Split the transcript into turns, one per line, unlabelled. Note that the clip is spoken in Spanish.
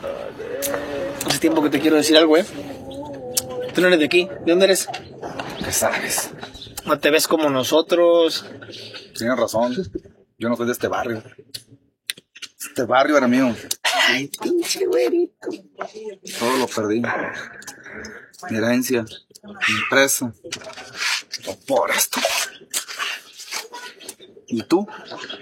Hace tiempo que te quiero decir algo, Tú no eres de aquí. ¿De dónde eres?
¿Qué sabes?
No te ves como nosotros.
Tienes razón. Yo no soy de este barrio. Este barrio era mío.
Ay, pinche güerito.
Todo lo perdí. Mi herencia, mi empresa. Todo por esto. ¿Y tú?